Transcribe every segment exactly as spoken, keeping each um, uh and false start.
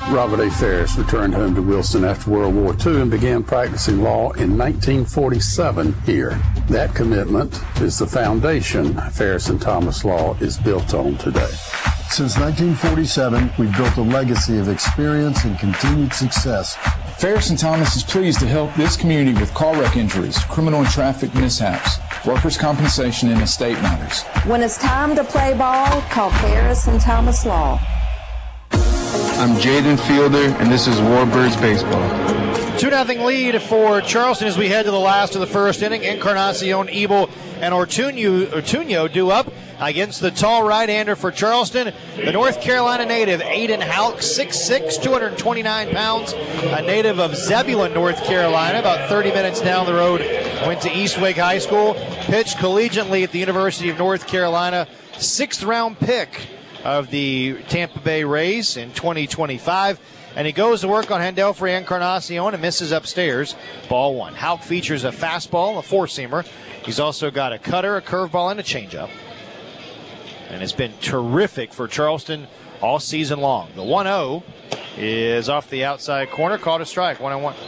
Robert A. Ferris returned home to Wilson after World War Two and began practicing law in nineteen forty-seven here. That commitment is the foundation Ferris and Thomas Law is built on today. Since nineteen forty-seven, we've built a legacy of experience and continued success. Ferris and Thomas is pleased to help this community with car wreck injuries, criminal and traffic mishaps, workers' compensation, and estate matters. When it's time to play ball, call Ferris and Thomas Law. I'm Jaden Fielder, and this is Warbirds Baseball. two nothing lead for Charleston as we head to the last of the first inning. Encarnacion, Ebel, and Ortuño, Ortuño due up against the tall right-hander for Charleston, the North Carolina native, Aiden Houck, six six, two hundred twenty-nine pounds, a native of Zebulon, North Carolina, about thirty minutes down the road, went to Eastwick High School, pitched collegiately at the University of North Carolina, sixth-round pick of the Tampa Bay Rays in twenty twenty-five, and he goes to work on Hendelfrey Encarnacion and misses upstairs, ball one. Houck features a fastball, a four-seamer. He's also got a cutter, a curveball, and a changeup. And it's been terrific for Charleston all season long. The one oh is off the outside corner, called a strike, one and one.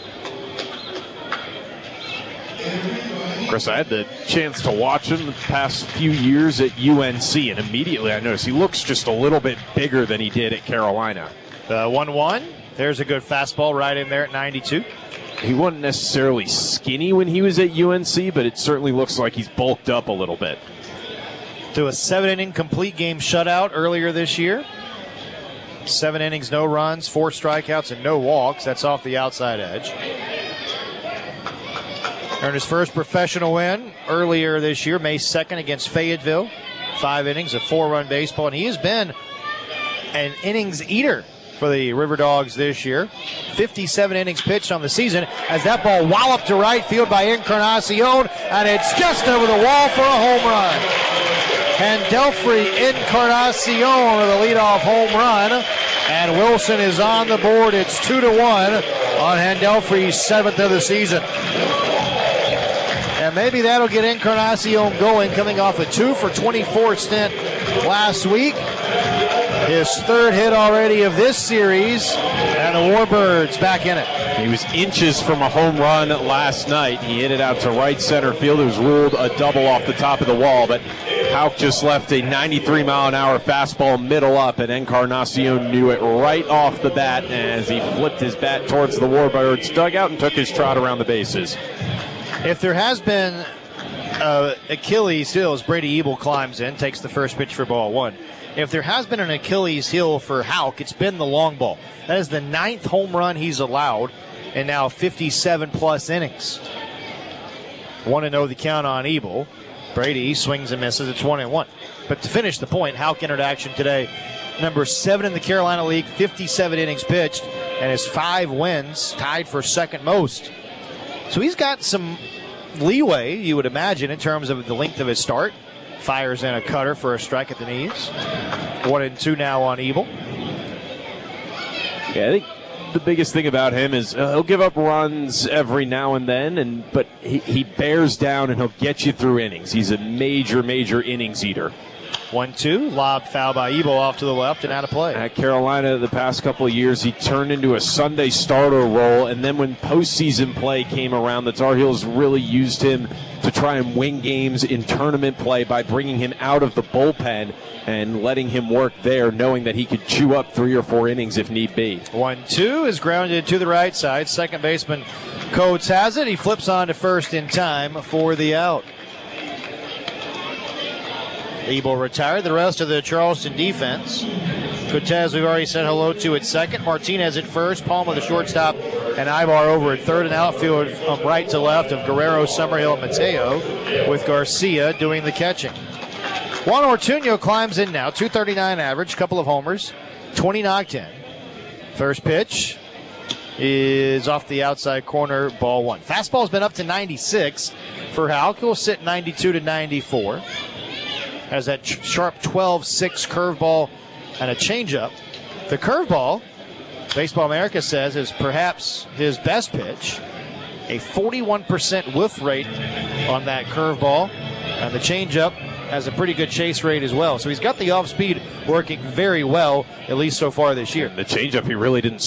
Chris, I had the chance to watch him the past few years at U N C, and immediately I noticed he looks just a little bit bigger than he did at Carolina. The one one, there's a good fastball right in there at ninety-two. He wasn't necessarily skinny when he was at U N C, but it certainly looks like he's bulked up a little bit. To a seven-inning complete game shutout earlier this year. Seven innings, no runs, four strikeouts, and no walks. That's off the outside edge. Earned his first professional win earlier this year, May second, against Fayetteville. Five innings of four-run baseball, and he has been an innings eater for the River Dogs this year. fifty-seven innings pitched on the season as that ball walloped to right field by Encarnacion, and it's just over the wall for a home run. Hendelfrey Encarnacion with a leadoff home run, and Wilson is on the board. It's two to one on Hendelfrey's seventh of the season. And maybe that'll get Encarnacion going, coming off a two for twenty-four stint last week. His third hit already of this series, and the Warbirds back in it. He was inches from a home run last night. He hit it out to right center field. It was ruled a double off the top of the wall, but Houck just left a ninety-three mile an hour fastball middle up, and Encarnacion knew it right off the bat as he flipped his bat towards the Warbirds dugout and took his trot around the bases. If there has been uh, Achilles heel as Brady Ebel climbs in, takes the first pitch for ball one. If there has been an Achilles heel for Houck, it's been the long ball. That is the ninth home run he's allowed in now fifty-seven plus innings. one and oh the count on Ebel. Brady swings and misses. It's one and one. But to finish the point, Houck entered action today. Number seven in the Carolina League, fifty-seven innings pitched, and his five wins tied for second most. So he's got some leeway, you would imagine, in terms of the length of his start. Fires in a cutter for a strike at the knees. One and two now on Ebel. Yeah, I think the biggest thing about him is uh, he'll give up runs every now and then, and but he, he bears down and he'll get you through innings. He's a major, major innings eater. one two, lob foul by Ebel off to the left and out of play. At Carolina the past couple of years, he turned into a Sunday starter role, and then when postseason play came around, the Tar Heels really used him to try and win games in tournament play by bringing him out of the bullpen and letting him work there, knowing that he could chew up three or four innings if need be. one two is grounded to the right side. Second baseman Coates has it. He flips on to first in time for the out. Ebel retired. The rest of the Charleston defense. Cortez, we've already said hello to at second. Martinez at first. Palma, the shortstop, and Ibar over at third. And outfield from right to left of Guerrero, Summerhill, and Mateo, with Garcia doing the catching. Juan Ortuño climbs in now. two thirty-nine average, couple of homers, twenty knocked in. First pitch is off the outside corner, ball one. Fastball's been up to ninety-six for Houck. He'll sit ninety-two to ninety-four. Has that sharp twelve six curveball and a changeup. The curveball, Baseball America says, is perhaps his best pitch. A forty-one percent whiff rate on that curveball. And the changeup has a pretty good chase rate as well. So he's got the off speed working very well, at least so far this year. The changeup he really didn't